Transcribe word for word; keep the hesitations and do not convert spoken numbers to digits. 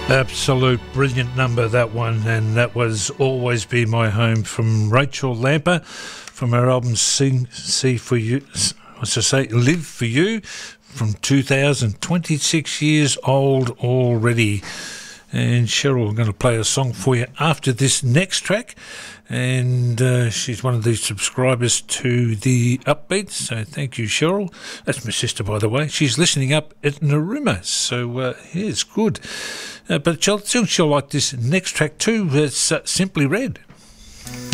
Absolute brilliant number, that one, and that was Always Be My Home from Rachel Lamper from her album Sing, See For You, what's I say, Live For You from two thousand, twenty-six years old already. And Cheryl, I'm going to play a song for you after this next track. And uh, she's one of the subscribers to the Upbeat, so thank you, Cheryl. That's my sister, by the way. She's listening up at Narooma, so uh, yeah, it's good. Uh, but she'll, she'll like this next track too. It's uh, Simply Red.